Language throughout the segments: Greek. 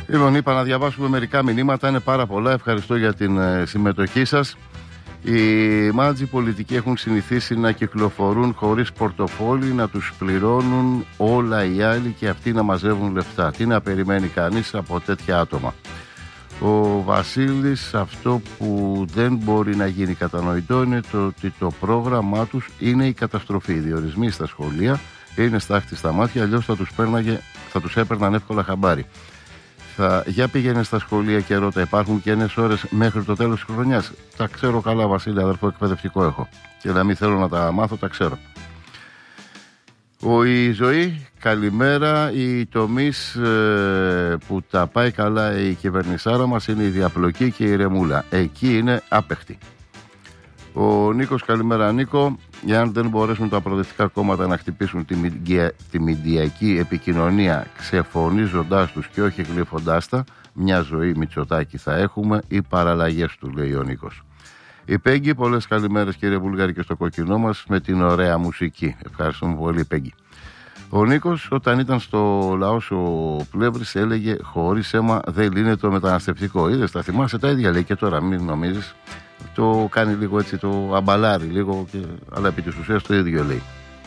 Λοιπόν, είπα να διαβάσουμε μερικά μηνύματα, είναι πάρα πολλά. Ευχαριστώ για την συμμετοχή σας. Οι μάτζοι πολιτικοί έχουν συνηθίσει να κυκλοφορούν χωρίς πορτοφόλι, να τους πληρώνουν όλα οι άλλοι και αυτοί να μαζεύουν λεφτά. Τι να περιμένει κανείς από τέτοια άτομα? Ο Βασίλης, αυτό που δεν μπορεί να γίνει κατανοητό είναι το ότι το πρόγραμμά τους είναι η καταστροφή. Οι διορισμοί στα σχολεία είναι στάχτη στα μάτια, αλλιώς θα τους έπαιρναν εύκολα χαμπάρι. Για πήγαινε στα σχολεία και ρώτα, υπάρχουν και έννοιες ώρες μέχρι το τέλος της χρονιάς? Τα ξέρω καλά, Βασίλη, αδερφό εκπαιδευτικό έχω. Και να μην θέλω να τα μάθω, τα ξέρω. Η Ζωή, καλημέρα. Οι τομείς που τα πάει καλά η κυβερνησάρα μας είναι η διαπλοκή και η ρεμούλα. Εκεί είναι άπεχτη. Ο Νίκος, καλημέρα Νίκο. Εάν δεν μπορέσουν τα προοδευτικά κόμματα να χτυπήσουν τη μηντιακή επικοινωνία ξεφωνίζοντάς τους και όχι γλύφοντάς τα, μια ζωή Μητσοτάκη θα έχουμε ή παραλλαγές του, λέει ο Νίκος. Η Πέγγι, πολλές καλημέρες κύριε Βουλγάρη και στο κοκκινό μας με την ωραία μουσική. Ευχαριστούμε πολύ Πέγγι. Ο Νίκος, όταν ήταν στο Λαός ο Πλεύρης, έλεγε χωρίς αίμα δεν λύνεται το μεταναστευτικό. Είδες, τα θυμάσαι, τα ίδια λέει και τώρα, μην νομίζεις. Το κάνει λίγο έτσι, το αμπαλάρει λίγο, αλλά επί της ουσίας το ίδιο λέει.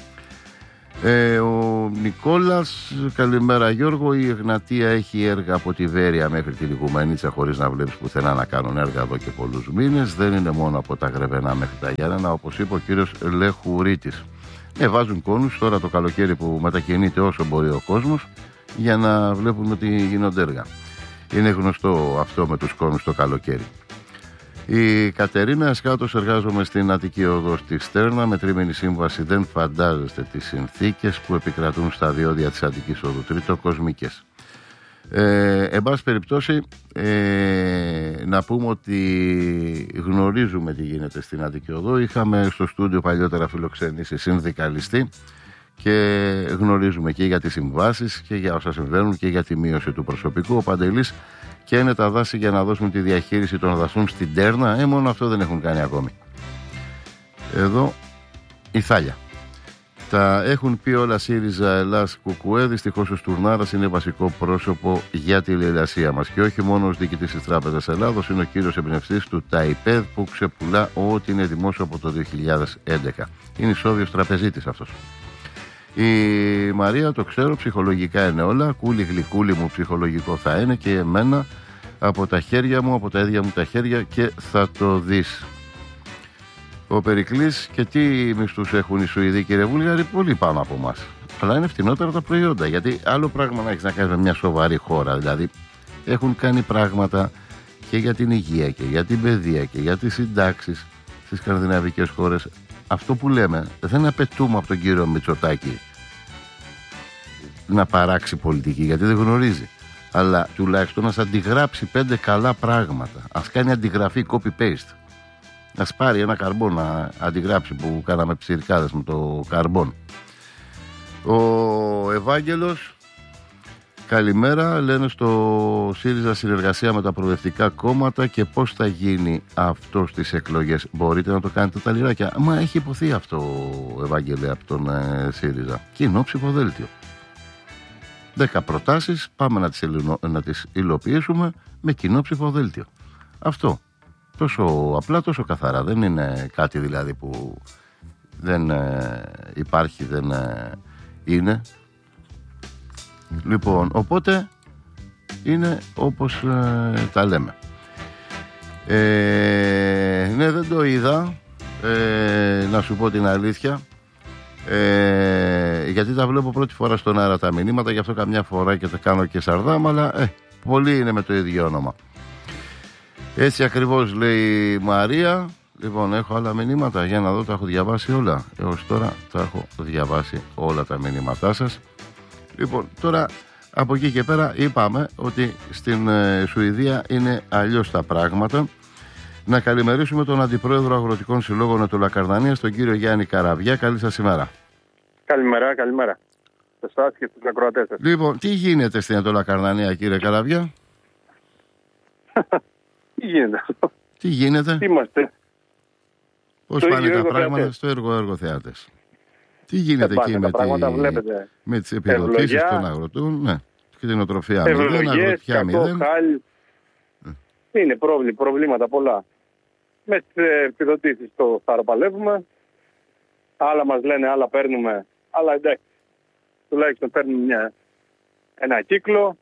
Ο Νικόλας, καλημέρα Γιώργο. Η Εγνατία έχει έργα από τη Βέρεια μέχρι τη Λιγουμενίτσα χωρίς να βλέπεις πουθενά να κάνουν έργα εδώ και πολλούς μήνες. Δεν είναι μόνο από τα Γρεβενά μέχρι τα Γιάννενα, όπως είπε ο κύριος Λεχουρίτης. Βάζουν κόνους τώρα το καλοκαίρι που μετακινείται όσο μπορεί ο κόσμος για να βλέπουν ότι γίνονται έργα. Είναι γνωστό αυτό με τους κόνους το καλοκαίρι. Η Κατερίνα Εσκάτος, εργάζομαι στην Αττική Οδό στη Στέρνα με τρίμηνη σύμβαση. Δεν φαντάζεστε τις συνθήκες που επικρατούν στα διόδια της Αττικής Οδού, τριτοκοσμικές. Εν πάση περιπτώσει, να πούμε ότι γνωρίζουμε τι γίνεται στην Αττική Οδό. Είχαμε στο στούντιο παλιότερα φιλοξενήσει συνδικαλιστή και γνωρίζουμε και για τις συμβάσεις και για όσα συμβαίνουν και για τη μείωση του προσωπικού. Ο Παντελής, και είναι τα δάση για να δώσουν τη διαχείριση των δασών στην Τέρνα. Μόνο αυτό δεν έχουν κάνει ακόμη. Εδώ η Θάλια. Τα έχουν πει όλα ΣΥΡΙΖΑ, Ελλάς, Κουκουέ. Δυστυχώς ο Στουρνάρας είναι βασικό πρόσωπο για τη λαιλασία μας. Και όχι μόνο ως διοικητής της Τράπεζας Ελλάδος, είναι ο κύριος εμπνευστής του ΤΑΙΠΕΔ που ξεπουλά ό,τι είναι δημόσιο από το 2011. Είναι ισόβιος τραπεζίτης αυτός. Η Μαρία, το ξέρω, ψυχολογικά είναι όλα. Κούλι γλυκούλι μου ψυχολογικό θα είναι και εμένα από τα χέρια μου, από τα ίδια μου τα χέρια και θα το δεις. Ο Περικλής, και τι μισθούς έχουν οι Σουηδοί κύριε Βούλγαρη? Πολύ πάνω από εμάς. Αλλά είναι φτηνότερα τα προϊόντα, γιατί άλλο πράγμα να έχεις να κάνεις με μια σοβαρή χώρα. Δηλαδή έχουν κάνει πράγματα και για την υγεία και για την παιδεία και για τις συντάξεις στις σκανδιναβικές χώρες. Αυτό που λέμε, δεν απαιτούμε από τον κύριο Μητσοτάκη να παράξει πολιτική, γιατί δεν γνωρίζει. Αλλά τουλάχιστον να αντιγράψει 5 καλά πράγματα. Ας κάνει αντιγραφή copy-paste. Ας πάρει ένα καρμπόν να αντιγράψει που κάναμε ψιρικάδες με το καρμπόν. Ο Ευάγγελος, καλημέρα. Λένε στο ΣΥΡΙΖΑ συνεργασία με τα προοδευτικά κόμματα και πώς θα γίνει αυτό στις εκλογές? Μπορείτε να το κάνετε τα λιράκια? Μα έχει υποθεί αυτό, Ευάγγελε, από τον ΣΥΡΙΖΑ. Κοινό ψηφοδέλτιο. 10 προτάσεις, πάμε να τις υλοποιήσουμε με κοινό ψηφοδέλτιο. Αυτό. Τόσο απλά, τόσο καθαρά. Δεν είναι κάτι δηλαδή που δεν υπάρχει, δεν είναι. Λοιπόν, οπότε είναι όπως τα λέμε. Ναι, δεν το είδα, να σου πω την αλήθεια, γιατί τα βλέπω πρώτη φορά στον αέρα τα μηνύματα, γι' αυτό καμιά φορά και τα κάνω και σαρδάμα, αλλά πολλοί είναι με το ίδιο όνομα. Έτσι ακριβώς λέει η Μαρία. Λοιπόν, έχω άλλα μηνύματα για να δω, τα έχω διαβάσει όλα. Έως τώρα τα έχω διαβάσει όλα τα μηνύματά σας. Λοιπόν, τώρα από εκεί και πέρα είπαμε ότι στην Σουηδία είναι αλλιώς τα πράγματα. Να καλημερίσουμε τον Αντιπρόεδρο Αγροτικών Συλλόγων του Λακαρδανίας, τον κύριο Γιάννη Καραβιά. Καλή σας ημέρα. Καλημέρα, καλημέρα. Σε εσάς και στους ακροατές σας. Λοιπόν, τι γίνεται στην Λακαρδανία, κύριε Καραβιά? Τι γίνεται αυτό? Τι γίνεται? Είμαστε. Πώς πάνε τα πράγματα στο έργο θεάτες? Τι γίνεται εκεί με τις επιδοτήσεις των αγροτών? Ναι, Κτηνοτροφία 0, αγροτιά 0. Χάλι. Είναι προβλήματα πολλά. Με τις επιδοτήσεις το χαροπαλεύουμε. Άλλα μας λένε, άλλα παίρνουμε. Αλλά εντάξει, τουλάχιστον παίρνουμε ένα κύκλο.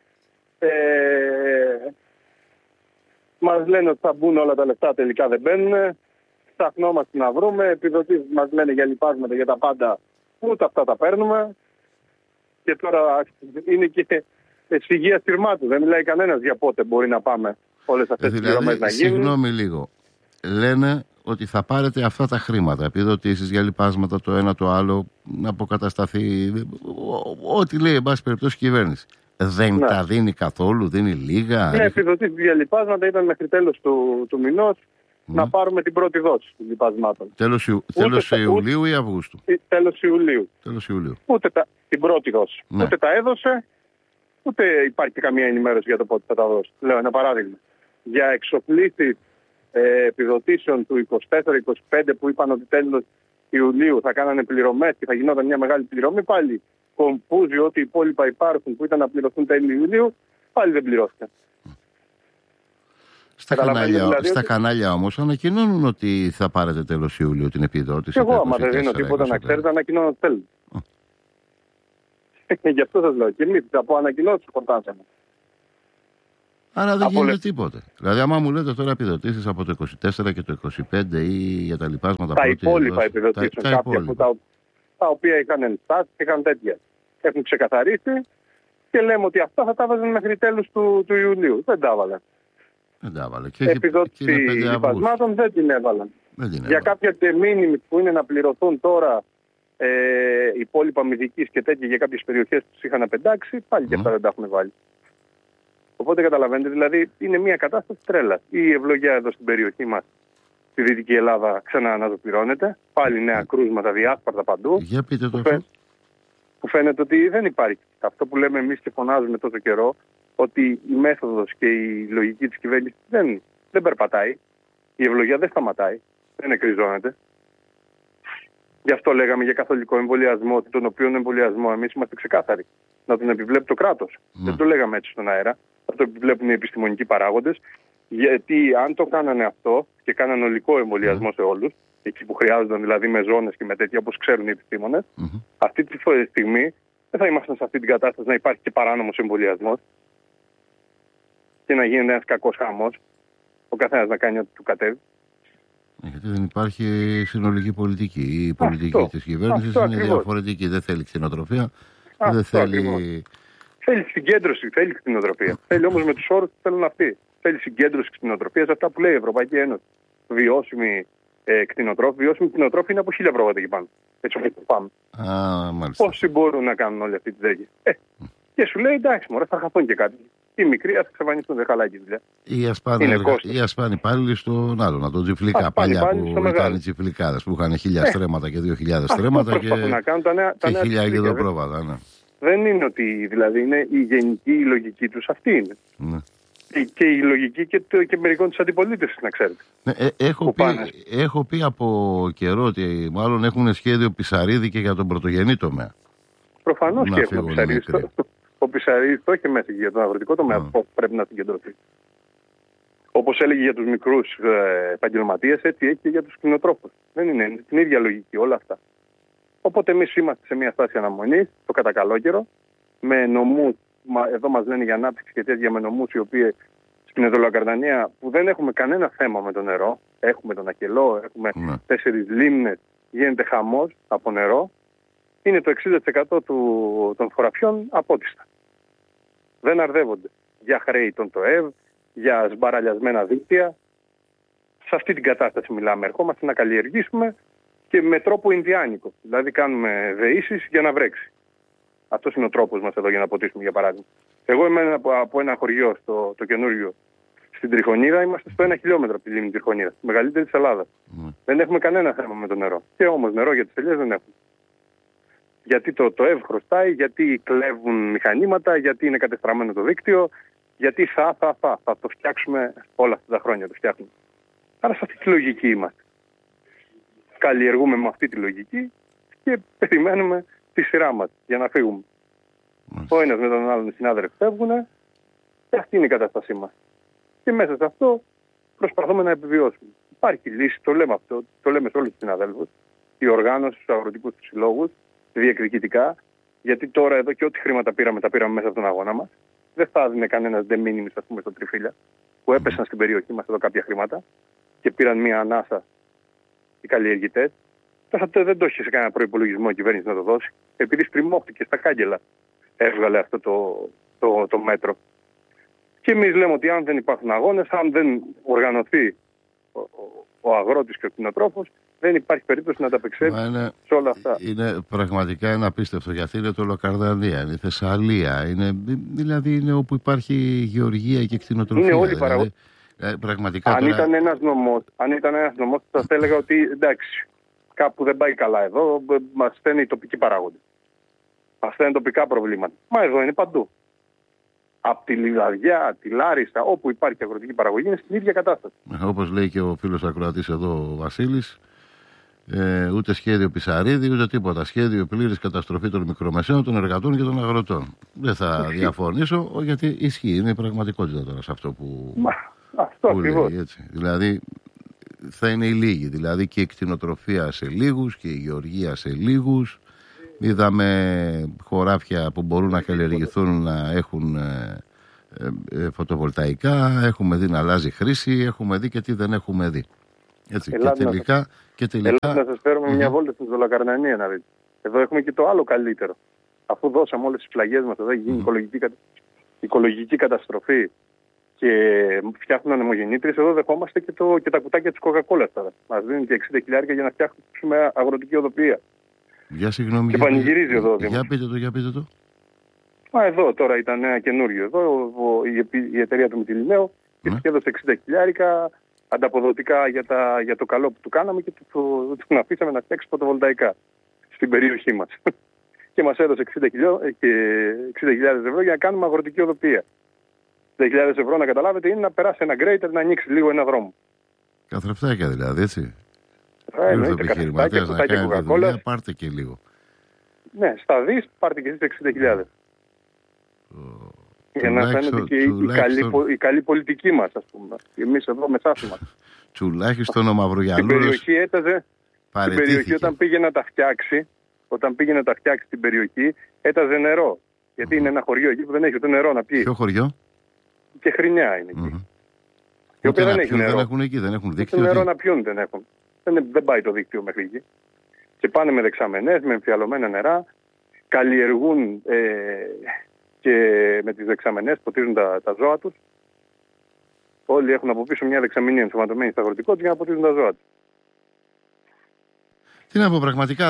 Μας λένε ότι θα μπουν όλα τα λεφτά, τελικά δεν μπαίνουν. Ψαχνόμαστε να βρούμε. Επιδοτήσεις μας λένε για λοιπάσματα, για τα πάντα. Ούτε αυτά τα παίρνουμε. Και τώρα είναι και σφυγεία στηρμάτου. Δεν μιλάει κανένας για πότε μπορεί να πάμε όλες αυτές τις πληρωμές να γίνουν. Συγγνώμη λίγο. Λένε ότι θα πάρετε αυτά τα χρήματα, επιδοτήσεις για λοιπάσματα, το ένα το άλλο, να αποκατασταθεί. Ό,τι λέει, εν πάση περιπτώσει, η κυβέρνηση. Δεν τα δίνει καθόλου, δίνει λίγα. Ναι, επιδοτήσεις για λοιπάσματα ήταν μέχρι τέλος του μηνός να πάρουμε την πρώτη δόση των λοιπασμάτων. Τέλος Ιουλίου ή Αυγούστου? Τέλος Ιουλίου. Ούτε την πρώτη δόση. Ναι. Ούτε τα έδωσε, ούτε υπάρχει καμία ενημέρωση για το πότε θα τα δώσει. Λέω ένα παράδειγμα. Για εξοπλίσεις επιδοτήσεων του 24-25 που είπαν ότι τέλος Ιουλίου θα κάνανε πληρωμές και θα γινόταν μια μεγάλη πληρωμή, πάλι κομπούζει ότι οι υπόλοιπα υπάρχουν που ήταν να πληρωθούν τέλη Ιουλίου, πάλι δεν πληρώθηκαν. Στα κανάλια όμως ανακοινώνουν ότι θα πάρετε τέλος Ιουλίου την επιδότηση. Εγώ άμα δεν δίνω τίποτα να ξέρετε, ανακοινώνω ότι θέλω. Γι' αυτό σας λέω. Και εμείς από ανακοινώσεις χορτάσαμε. Άρα δεν γίνεται τίποτε. Δηλαδή, άμα μου λέτε τώρα επιδοτήσεις από το 24 και το 25 ή για τα λοιπάσματα. Τα υπόλοιπα επιδοτήσεων. Κάποια από τα οποία είχαν ενστάσεις, είχαν τέτοια. Έχουν ξεκαθαρίσει και λέμε ότι αυτά θα τα βάζουν μέχρι τέλους του Ιουλίου. Δεν τα έβαλαν. Επιδότηση λοιπασμάτων δεν την έβαλαν. Για κάποια τεμίνιμη που είναι να πληρωθούν τώρα υπόλοιπα μυδικής και τέτοια για κάποιες περιοχές που τους είχαν απεντάξει, πάλι και αυτά δεν τα έχουν βάλει. Οπότε καταλαβαίνετε, δηλαδή είναι μια κατάσταση τρέλα. Η ευλογιά εδώ στην περιοχή μας, στη Δυτική Ελλάδα, ξανά αναζωπυρώνεται. Πάλι νέα κρούσματα, διάσπαρτα παντού. Για πείτε το αυτό. Που φαίνεται ότι δεν υπάρχει. Αυτό που λέμε εμείς και φωνάζουμε τόσο καιρό, ότι η μέθοδος και η λογική της κυβέρνησης δεν περπατάει. Η ευλογία δεν σταματάει. Δεν εκκριζώνεται. Γι' αυτό λέγαμε για καθολικό εμβολιασμό, τον οποίο εμβολιασμό εμείς είμαστε ξεκάθαροι. Να τον επιβλέπει το κράτος. Δεν το λέγαμε έτσι στον αέρα. Θα το επιβλέπουν οι επιστημονικοί παράγοντες. Γιατί αν το κάνανε αυτό και κάνανε ολικό εμβολιασμό σε όλους, εκεί που χρειάζονταν δηλαδή με ζώνες και με τέτοια όπως ξέρουν οι επιστήμονες, αυτή τη στιγμή δεν θα ήμασταν σε αυτή την κατάσταση να υπάρχει και παράνομος εμβολιασμός και να γίνεται ένας κακός χαμός. Ο καθένας να κάνει ό,τι του κατέβει. Γιατί δεν υπάρχει συνολική πολιτική. Η πολιτική της κυβέρνησης είναι διαφορετική. Δεν θέλει κτηνοτροφία. Δεν θέλει. Θέλει συγκέντρωση, θέλει κτηνοτροφία. Θέλει όμως με τους όρους που θέλουν αυτοί. Θέλει συγκέντρωση κτηνοτροφίας, αυτά που λέει η Ευρωπαϊκή Ένωση. Βιώσιμη κτηνοτρόφη. Βιώσιμη κτηνοτρόφη είναι από 1000 πρόβατα εκεί πάνω. Έτσι όπως το πάμε. Πόσοι μπορούν να κάνουν όλη αυτή τη δέγη. Και σου λέει εντάξει, μωρέ, θα χαθούν και κάτι. Οι μικροί θα εξαφανιστούν, δεν χαλάει τη δουλειά. Ή ασπάνει πάλι στον άλλο, να τον Τζιφλικά. Παλιά που ήταν οι Τζιφλικάδες που είχαν 1000 στρέμματα και 2000 στρέμματα και 1000 γεδοπρόβατα. Δεν είναι ότι δηλαδή είναι η γενική η λογική τους αυτή είναι. Και η λογική και μερικών της αντιπολίτευσης, να ξέρετε. Έχω πει από καιρό ότι μάλλον έχουν σχέδιο Πισαρίδη και για τον πρωτογενή τομέα. Προφανώς και έχουν Πισαρίδη. Ο Πισαρίδης το έχει μέσα και για τον αγροτικό τομέα που πρέπει να συγκεντρωθεί. Όπως έλεγε για τους μικρούς επαγγελματίες, έτσι έχει και για τους κτηνοτρόφους. Δεν είναι την ίδια λογική όλα αυτά. Οπότε εμείς είμαστε σε μια στάση αναμονής, το κατά καλό καιρό, με νόμους, εδώ μας λένε για ανάπτυξη και τέτοια, με νόμους οι οποίοι στην Εδωλοκαρδανία που δεν έχουμε κανένα θέμα με το νερό, έχουμε τον Ακελό, έχουμε 4 λίμνες, γίνεται χαμός από νερό, είναι το 60% των χωραφιών απότιστα. Δεν αρδεύονται για χρέη των ΤΟΕΒ, για σμπαραλιασμένα δίκτυα. Σε αυτή την κατάσταση μιλάμε. Ερχόμαστε να καλλιεργήσουμε και με τρόπο Ινδιάνικο. Δηλαδή κάνουμε δεήσεις για να βρέξει. Αυτός είναι ο τρόπος μας εδώ για να ποτίσουμε, για παράδειγμα. Εγώ είμαι από ένα χωριό, το καινούριο, στην Τριχονίδα. Είμαστε στο 1 χιλιόμετρο από τη λίμνη Τριχονίδα, τη μεγαλύτερη της Ελλάδας. Δεν έχουμε κανένα θέμα με το νερό. Και όμως νερό για τις ελιές δεν έχουμε. Γιατί το ΕΒ χρωστάει, γιατί κλέβουν μηχανήματα, γιατί είναι κατεστραμμένο το δίκτυο, γιατί θα το φτιάξουμε όλα αυτά τα χρόνια. Το φτιάχνουμε. Άρα σε αυτή τη λογική είμαστε. Καλλιεργούμε με αυτή τη λογική και περιμένουμε τη σειρά μας για να φύγουμε. Ο ένας με τον άλλον συνάδελφο φεύγουν και αυτή είναι η κατάστασή μας. Και μέσα σε αυτό προσπαθούμε να επιβιώσουμε. Υπάρχει λύση, το λέμε αυτό, το λέμε σε όλους τους συναδέλφους, η οργάνωση, στους αγροτικούς τους συλλόγους, διεκδικητικά, γιατί τώρα εδώ και ό,τι χρήματα πήραμε, τα πήραμε μέσα από τον αγώνα μας. Δεν θα έδινε κανένας de minimis, ας πούμε, στο Τριφύλια, που έπεσαν στην περιοχή μας εδώ κάποια χρήματα και πήραν μία ανάσα οι καλλιεργητές. Δεν το είχε σε κανένα προϋπολογισμό η κυβέρνηση να το δώσει, επειδή στριμώχτηκε στα κάγκελα. Έβγαλε αυτό το μέτρο. Και εμείς λέμε ότι αν δεν υπάρχουν αγώνες, αν δεν οργανωθεί ο αγρότης και ο κτηνοτρόφος, δεν υπάρχει περίπτωση να τα απεξέλθει σε όλα αυτά. Είναι πραγματικά ένα απίστευτο, γιατί είναι το Λοκαρδανία, είναι η Θεσσαλία, δηλαδή είναι όπου υπάρχει γεωργία και κτηνοτροφία. Είναι όλοι παραγωγοί. Πραγματικά. Αν ήταν ένας νομός, θα σας έλεγα ότι εντάξει, κάπου δεν πάει καλά εδώ, μας στέλνει οι τοπικοί παράγοντες. Μας στέλνουν τοπικά προβλήματα. Μα εδώ είναι παντού. Από τη Λιβαδιά, τη Λάρισα, όπου υπάρχει αγροτική παραγωγή, είναι στην ίδια κατάσταση. Όπως λέει και ο φίλος ακροατής εδώ, ο Βασίλης, ούτε σχέδιο Πισαρίδη, ούτε τίποτα. Σχέδιο πλήρης καταστροφή των μικρομεσαίων, των εργατών και των αγροτών. Δεν θα διαφωνήσω, γιατί ισχύει. Είναι η πραγματικότητα τώρα σε αυτό που, αυτό λέει. Έτσι. Δηλαδή, θα είναι οι λίγοι. Δηλαδή και η κτηνοτροφία σε λίγους και η γεωργία σε λίγους. Είδαμε χωράφια που μπορούν να καλλιεργηθούν να έχουν φωτοβολταϊκά. Έχουμε δει να αλλάζει χρήση. Έχουμε δει και τι δεν έχουμε δει. Έτσι, Ελάτε να σας φέρουμε μια βόλτα στην Δολοκαρνανία να δείτε. Εδώ έχουμε και το άλλο καλύτερο. Αφού δώσαμε όλες τις φλαγές μας, εδώ έχει γίνει οικολογική καταστροφή και φτιάχνουν ανεμογεννήτριες, εδώ δεχόμαστε και τα κουτάκια της Coca-Cola τώρα. Μας δίνουν και 60.000 για να φτιάχνουμε αγροτική οδοποιία. Συγγνώμη, και πανηγυρίζει εδώ. Για πείτε το. Εδώ τώρα ήταν ένα καινούριο. Εδώ η εταιρεία του Μητυλινέου και έδωσε 60.000 ανταποδοτικά για το καλό που του κάναμε και τον αφήσαμε να φτιάξει φωτοβολταϊκά στην περιοχή μας. Και μας έδωσε 60.000 ευρώ για να κάνουμε αγροτική οδοποιία. 60.000 ευρώ, να καταλάβετε, είναι να περάσει ένα γκρέιτερ, να ανοίξει λίγο ένα δρόμο. Καθρεφτάκια δηλαδή, έτσι. Εννοείται, καθρεφτάκια, κουτάκια Coca-Cola. Πάρτε και λίγο. Ναι, στα δις πάρτε και εσείς 60.000. Για να φαίνεται και η καλή πολιτική μας, ας πούμε. Εμείς εδώ με σάφη μας. Τουλάχιστον ο Μαυρογιαννούρος στην περιοχή όταν πήγε να τα φτιάξει την περιοχή, έταζε νερό. Γιατί είναι ένα χωριό εκεί που δεν έχει ούτε νερό να πιει. Ποιο χωριό? Και Χρηνιά είναι εκεί. Και οποία δεν έχει νερό. Δεν έχουν εκεί, δεν έχουν δίκτυο. Νερό να πιούν δεν έχουν. Δεν πάει το δίκτυο μέχρι εκεί. Και πάνε με δεξαμενές, με εμφιαλωμένα νερά, καλλιεργούν και με τις δεξαμενές ποτίζουν τα ζώα τους. Όλοι έχουν από πίσω μια δεξαμενή ενσωματωμένη στα αγροτικό τους για να ποτίζουν τα ζώα τους. Τι να πω, πραγματικά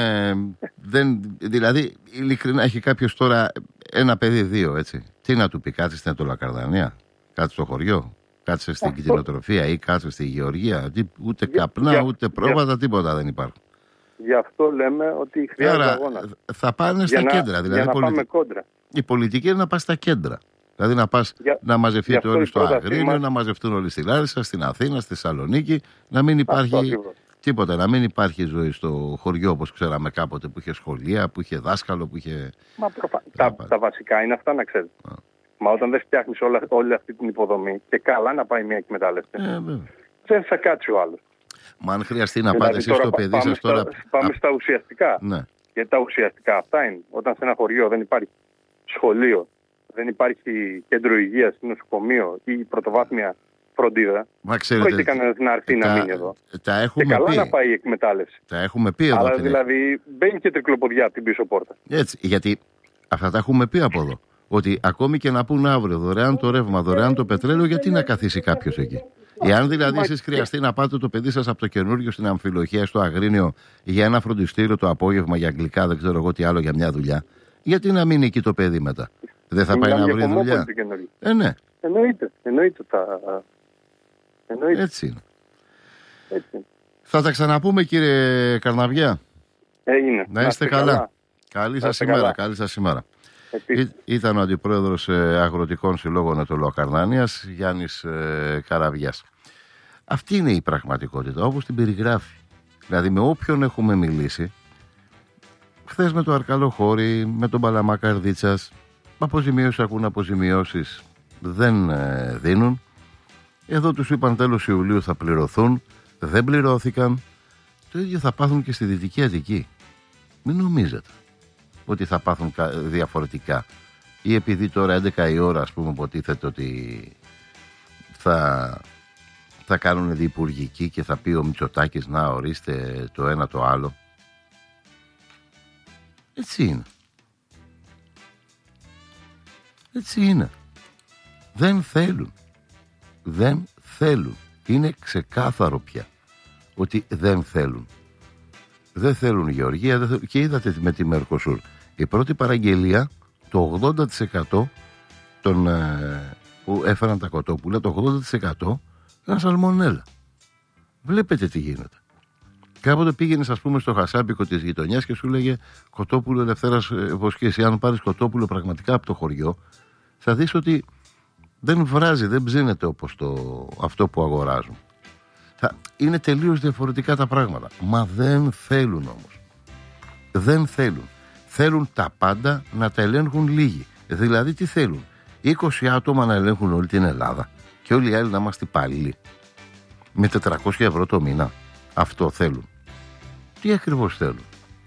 δηλαδή ειλικρινά έχει κάποιος τώρα ένα παιδί, δύο, έτσι. Τι να του πει, κάτσε στην Λοκαρδανία, κάτσε στο χωριό, κάτσε στην κτηνοτροφία ή κάτσε στη γεωργία. Ούτε καπνά, ούτε πρόβατα, τίποτα δεν υπάρχουν. Γι' αυτό λέμε ότι χρειάζεται αγώνα. Θα πάνε στα κέντρα. Δηλαδή, για να πάμε κόντρα. Η πολιτική είναι να πας στα κέντρα. Δηλαδή να πας να μαζευτείτε όλοι στο Αγρίνιο, να μαζευτούν όλοι στη Λάρισα, στην Αθήνα, στη Θεσσαλονίκη, να μην υπάρχει τίποτα, να μην υπάρχει ζωή στο χωριό όπως ξέραμε κάποτε, που είχε σχολεία, που είχε δάσκαλο, που είχε... Τα βασικά είναι αυτά, να ξέρετε. Μα όταν δεν φτιάχνεις όλη αυτή την υποδομή και καλά να πάει μια εκμετάλλευση, δεν θα κάτσει ο άλλος. Μα αν χρειαστεί να πάτε εσείς στο παιδί σας τώρα... Πάμε στα ουσιαστικά. Ναι. Γιατί τα ουσιαστικά αυτά είναι. Όταν σε ένα χωριό δεν υπάρχει σχολείο, δεν υπάρχει κέντρο υγείας, νοσοκομείο ή πρωτοβάθμια φροντίδα, πρόκειται κανένας να έρθει να μείνει εδώ. Και καλά να πάει η εκμετάλλευση. Τα έχουμε πει εδώ. Αλλά δηλαδή μπαίνει και τρικλοποδιά από την πίσω πόρτα. Έτσι, γιατί αυτά τα έχουμε πει από εδώ. Ότι ακόμη και να πούν αύριο δωρεάν το ρεύμα, δωρεάν το πετρέλαιο, γιατί να καθίσει κάποιος εκεί. Εάν δηλαδή εσείς χρειαστεί να πάτε το παιδί σας από το καινούργιο στην Αμφιλοχία, στο Αγρίνιο, για ένα φροντιστήριο το απόγευμα, για αγγλικά, δεν ξέρω εγώ τι άλλο, για μια δουλειά, γιατί να μείνει εκεί το παιδί μετά? Δεν θα πάει να βρει δουλειά? Ναι. Εννοείται. Έτσι είναι. Θα τα ξαναπούμε, κύριε Καρναβιά. Έγινε. Να είστε καλά. Καλή σας ημέρα. Ήταν ο Αντιπρόεδρος Αγροτικών Συλλόγων Ετωλοκαρνανίας, Γιάννης Καραβιάς. Αυτή είναι η πραγματικότητα, όπως την περιγράφει. Δηλαδή με όποιον έχουμε μιλήσει, Χθες με το Αρκαλοχώρι, με τον Παλαμά Καρδίτσας, αποζημιώσεις ακούν, αποζημιώσεις δεν δίνουν. Εδώ τους είπαν τέλος Ιουλίου θα πληρωθούν, δεν πληρώθηκαν. Το ίδιο θα πάθουν και στη Δυτική Αττική. Μην νομίζετε ότι θα πάθουν διαφορετικά. Ή επειδή τώρα 11 η ώρα, ας πούμε, υποτίθεται ότι θα κάνουν διυπουργική και θα πει ο Μητσοτάκης να ορίστε το ένα το άλλο. Έτσι είναι. Έτσι είναι. Δεν θέλουν. Δεν θέλουν. Είναι ξεκάθαρο πια ότι δεν θέλουν. Δεν θέλουν Γεωργία, δεν θέλουν. Και είδατε με τη Μερκοσούρ. Η πρώτη παραγγελία, το 80% των που έφεραν τα κοτόπουλα, το 80% ήταν σαλμονέλα. Βλέπετε τι γίνεται. Κάποτε πήγαινες, ας πούμε, στο χασάπικο της γειτονιάς και σου λέγε κοτόπουλο Ελευθέρας Βοσκής. Αν πάρεις κοτόπουλο πραγματικά από το χωριό, θα δεις ότι δεν βράζει, δεν ψήνεται όπως αυτό που αγοράζουν. Είναι τελείως διαφορετικά τα πράγματα. Μα δεν θέλουν όμως. Δεν θέλουν. Θέλουν τα πάντα να τα ελέγχουν λίγοι. Δηλαδή τι θέλουν? 20 άτομα να ελέγχουν όλη την Ελλάδα και όλοι οι άλλοι να είμαστε υπάλληλοι με 400 ευρώ το μήνα. Αυτό θέλουν. Τι ακριβώς θέλουν?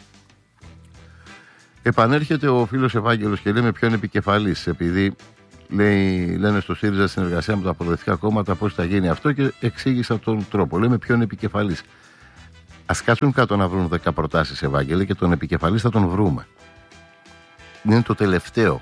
Επανέρχεται ο φίλος Ευάγγελος και λέει με ποιον επικεφαλής, επειδή λένε στο ΣΥΡΙΖΑ συνεργασία με τα προοδευτικά κόμματα πώς θα γίνει αυτό, και εξήγησα τον τρόπο. Λέει με ποιον επικεφαλής. Ας κάτσουν κάτω να βρουν 10 προτάσεις, Ευάγγελε, και τον επικεφαλής θα τον βρούμε. Είναι το τελευταίο.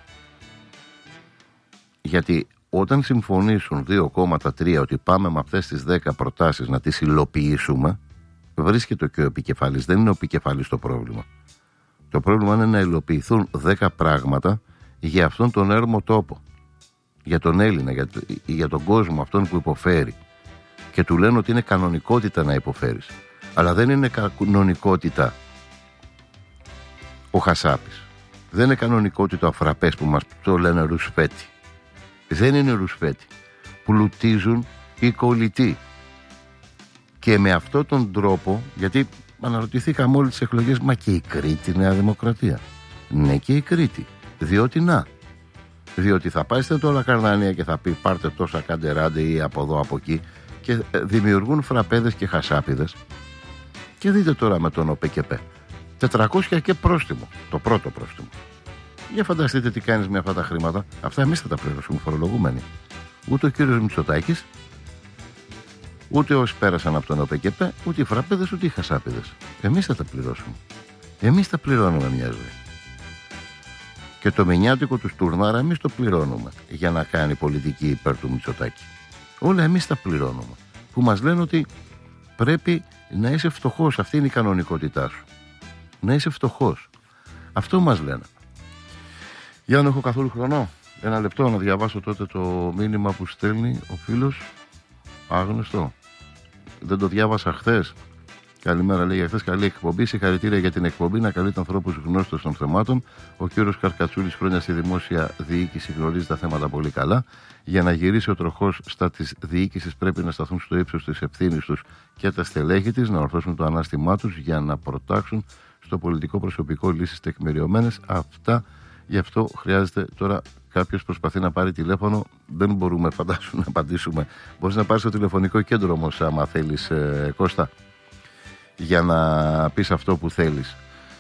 Γιατί όταν συμφωνήσουν 2 κόμματα, 3 ότι πάμε με αυτές τις 10 προτάσεις να τις υλοποιήσουμε, βρίσκεται και ο επικεφαλής. Δεν είναι ο επικεφαλής το πρόβλημα. Το πρόβλημα είναι να υλοποιηθούν 10 πράγματα για αυτόν τον έρμο τόπο. Για τον Έλληνα, για τον κόσμο αυτόν που υποφέρει. Και του λένε ότι είναι κανονικότητα να υποφέρεις. Αλλά δεν είναι κανονικότητα ο Χασάπης. Δεν είναι κανονικότητα ο Αφραπές που μας το λένε ρουσφέτη. Δεν είναι ρουσφέτη. Πλουτίζουν οι κολλητοί. Και με αυτόν τον τρόπο, γιατί αναρωτηθήκαμε όλες τις εκλογές, μα και η Κρήτη Νέα Δημοκρατία? Ναι, και η Κρήτη. Διότι θα πάει στην Λακαρνανία και θα πει πάρτε τόσα κάντε ή από εδώ από εκεί, και δημιουργούν φραπέδες και χασάπιδες. Και δείτε τώρα με τον ΟΠΕΚΕΠΕ 400 και πρόστιμο. Το πρώτο πρόστιμο. Για φανταστείτε τι κάνεις με αυτά τα χρήματα. Αυτά εμείς θα τα πληρώσουμε φορολογούμενοι. Ούτε ο κύριος Μητσοτάκης, ούτε όσοι πέρασαν από τον ΟΠΕΚΕΠΕ, ούτε οι φραπέδες, ούτε οι χασάπιδες. Εμείς θα τα πληρώσουμε. Εμείς τα πληρώνουμε μια ζωή. Και το μηνιάτικο του Στουρνάρα εμείς το πληρώνουμε για να κάνει πολιτική υπέρ του Μητσοτάκη. Όλα εμείς τα πληρώνουμε. Που μας λένε ότι πρέπει να είσαι φτωχός. Αυτή είναι η κανονικότητά σου. Να είσαι φτωχός. Αυτό μας λένε. Για να έχω καθόλου χρόνο. 1 λεπτό να διαβάσω τότε το μήνυμα που στέλνει ο φίλος. Άγνωστο. Δεν το διάβασα χθες. Καλημέρα, λέει, για χθες καλή εκπομπή. Συγχαρητήρια για την εκπομπή. Να καλείτε ανθρώπους γνώστους των θεμάτων. Ο κύριος Καρκατσούλης, χρόνια στη δημόσια διοίκηση, γνωρίζει τα θέματα πολύ καλά. Για να γυρίσει ο τροχός στα της διοίκησης, πρέπει να σταθούν στο ύψος της ευθύνης τους και τα στελέχη της, να ορθώσουν το ανάστημά τους για να προτάξουν στο πολιτικό προσωπικό λύσεις τεκμηριωμένες. Αυτά, γι' αυτό χρειάζεται τώρα. Κάποιος προσπαθεί να πάρει τηλέφωνο, δεν μπορούμε, φαντάσου, να απαντήσουμε. Μπορείς να πάρεις το τηλεφωνικό κέντρο όμως, άμα θέλεις, Κώστα, για να πεις αυτό που θέλεις.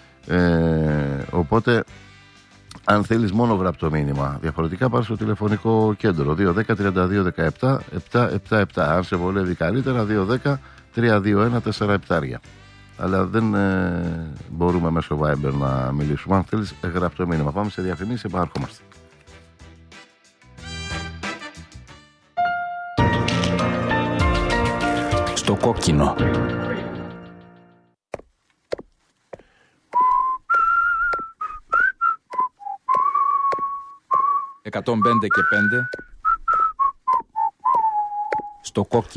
Οπότε, αν θέλεις μόνο γραπτό μήνυμα, διαφορετικά πάρεις το τηλεφωνικό κέντρο 210-32-17-777. Αν σε βολεύει καλύτερα, 210-321-47. Αλλά δεν μπορούμε μέσω Viber να μιλήσουμε. Αν θέλεις γραπτό μήνυμα, πάμε σε διαφημίσεις, επαναρχόμαστε. Στο κόκκινο. «105 και 5» στο κόκκινο.